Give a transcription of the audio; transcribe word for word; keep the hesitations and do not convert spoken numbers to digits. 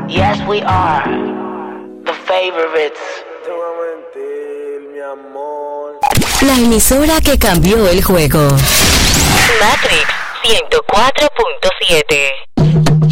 Yes, we are the favorites. La emisora que cambió el juego. Matrix ciento cuatro punto siete.